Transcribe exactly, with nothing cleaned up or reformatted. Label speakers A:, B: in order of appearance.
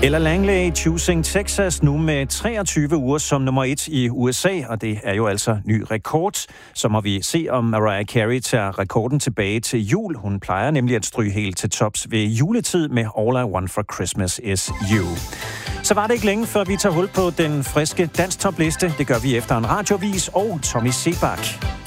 A: Ella Langley, Choosing Texas, nu med treogtyve uger som nummer et i U S A, og det er jo altså ny rekord. Så må vi se, om Mariah Carey tager rekorden tilbage til jul. Hun plejer nemlig at stryge helt til tops ved juletid med All I Want for Christmas Is You. Så var det ikke længe, før vi tager hul på den friske danstopliste. Det gør vi efter en radiovis og Tommy Sebak.